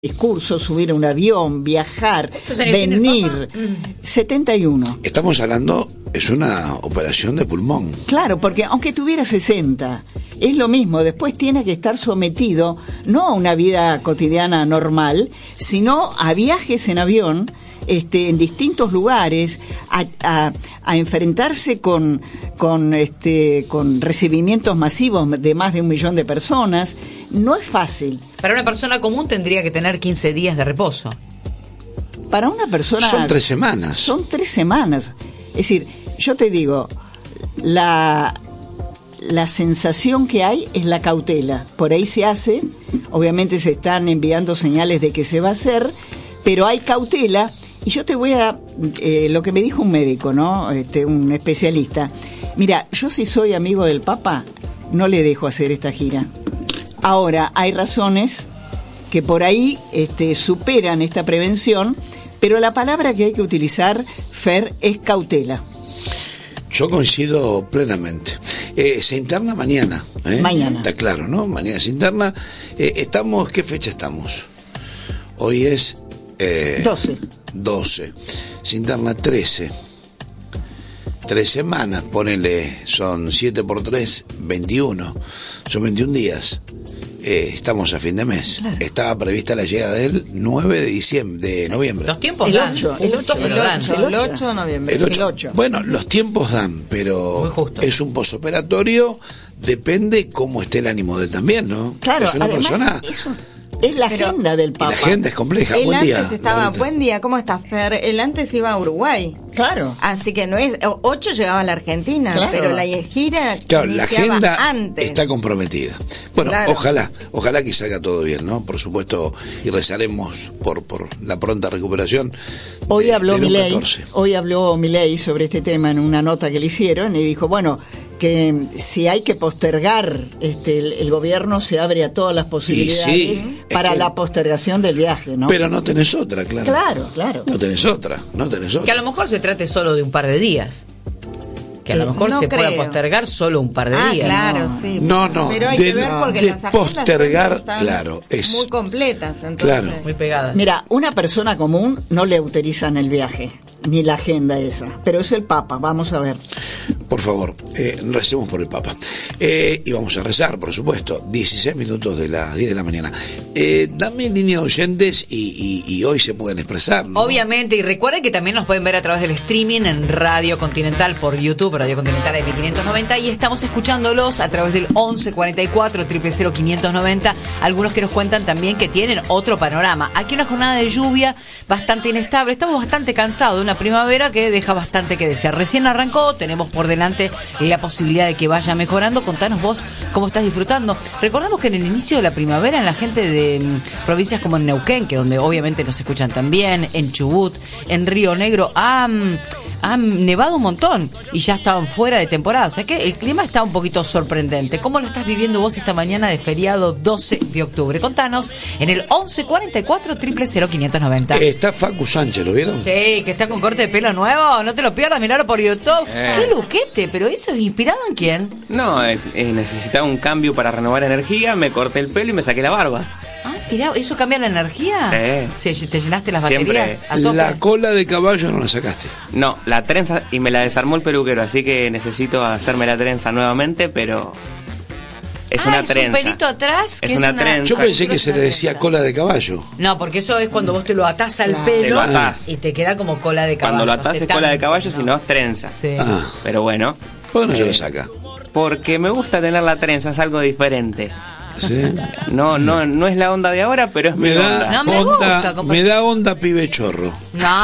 discurso, subir a un avión, viajar, venir. 71. Estamos hablando, es una operación de pulmón. Claro, porque aunque tuviera 60, es lo mismo. Después tiene que estar sometido no a una vida cotidiana normal, sino a viajes en avión, en distintos lugares, a enfrentarse con recibimientos masivos de más de 1 millón de personas. No es fácil. Para una persona común tendría que tener 15 días de reposo. Para una persona... Son 3 semanas. Son 3 semanas. Es decir, yo te digo, la sensación que hay es la cautela. Por ahí se hace, obviamente se están enviando señales de que se va a hacer, pero hay cautela. Y yo te voy a... lo que me dijo un médico, ¿no? Un especialista. Mira, yo si soy amigo del Papa, no le dejo hacer esta gira. Ahora, hay razones que por ahí superan esta prevención, pero la palabra que hay que utilizar, Fer, es cautela. Yo coincido plenamente. Se interna mañana. Mañana. Está claro, ¿no? Mañana se interna. ¿Qué fecha estamos? Hoy es... 12. Se interna 13. 3 semanas, ponele, son 7 por 3, 21. Son 21 días. Estamos a fin de mes. Claro. Estaba prevista la llegada del 9 de noviembre. Los tiempos el dan. 8 de noviembre. El 8. Bueno, los tiempos dan, pero es un posoperatorio, depende cómo esté el ánimo de él también, ¿no? Claro, es una persona... Es la agenda del Papa. La agenda es compleja. Él Buen día. Antes estaba, buen día, ¿cómo estás, Fer? Él antes iba a Uruguay. Claro. Así que no es... 8 llegaba a la Argentina, claro. Pero la gira... Claro, la agenda antes. Está comprometida. Bueno, claro. Ojalá que salga todo bien, ¿no? Por supuesto, y rezaremos por la pronta recuperación. Hoy habló Milei sobre este tema en una nota que le hicieron y dijo, bueno, que si hay que postergar, el gobierno se abre a todas las posibilidades para la postergación del viaje, ¿no? Pero no tenés otra, claro. Claro. No tenés otra. Que a lo mejor se trate solo de un par de días. Que a lo mejor se pueda postergar solo un par de días. Claro, sí. No. Pero hay que ver porque las postergar, están claro, es muy completas, entonces. Claro. Muy pegadas. Mira, una persona común no le autorizan el viaje, ni la agenda esa, pero es el Papa, vamos a ver. Por favor, recemos por el Papa. Y vamos a rezar, por supuesto. 16 minutos de las 10 de la mañana. Dame línea de oyentes y hoy se pueden expresar, ¿no? Obviamente, y recuerden que también nos pueden ver a través del streaming en Radio Continental por YouTube, Radio Continental M590, y estamos escuchándolos a través del 1144 000 590. Algunos que nos cuentan también que tienen otro panorama. Aquí una jornada de lluvia bastante inestable. Estamos bastante cansados de una primavera que deja bastante que desear. Recién arrancó, tenemos por delante la posibilidad de que vaya mejorando. Contanos vos cómo estás disfrutando. Recordamos que en el inicio de la primavera, en la gente de provincias como en Neuquén, que donde obviamente nos escuchan también, en Chubut, en Río Negro, han nevado un montón y ya estaban fuera de temporada. O sea que el clima está un poquito sorprendente. ¿Cómo lo estás viviendo vos esta mañana de feriado 12 de octubre? Contanos en el 1144 000 590. Está Facu Sánchez, ¿lo vieron? Sí, que está con corte de pelo nuevo. No te lo pierdas, miralo por YouTube. ¡Qué luquete! ¿Pero eso es inspirado en quién? No, necesitaba un cambio para renovar energía, me corté el pelo y me saqué la barba. Ah, mirá, ¿eso cambia la energía? Sí. ¿Te llenaste las baterías? La cola de caballo no la sacaste. No, la trenza, y me la desarmó el peluquero, así que necesito hacerme la trenza nuevamente, pero... Es una trenza. ¿Es un pelito atrás? Es una trenza. Yo pensé que se le decía cola de caballo. No, porque eso es cuando vos te lo atás al pelo y te queda como cola de caballo. Cuando lo atás es cola de caballo, si no es trenza. Sí. Pero bueno. ¿Por qué no se lo saca? Porque me gusta tener la trenza, es algo diferente. ¿Sí? No es la onda de ahora, pero es mi onda. No me gusta. Me da onda pibe chorro.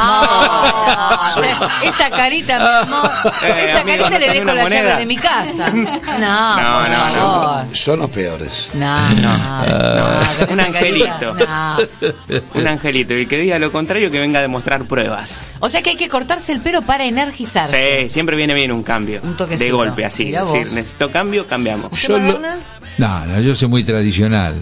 No. Esa carita, mi amor. Esa carita le dejo la llave de mi casa. No. Son los peores. No. Un angelito. Un angelito. Y el que diga lo contrario, que venga a demostrar pruebas. O sea que hay que cortarse el pelo para energizarse. Sí, siempre viene bien un cambio. Un toquecito. De golpe, así. Es decir, necesito cambio, cambiamos. No, yo soy muy tradicional.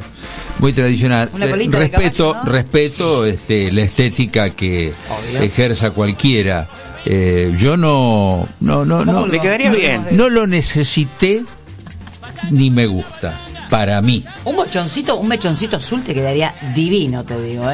Respeto la estética que ejerza cualquiera. Yo no le quedaría bien. No lo necesité ni me gusta. para mí. Un mechoncito azul te quedaría divino, te digo,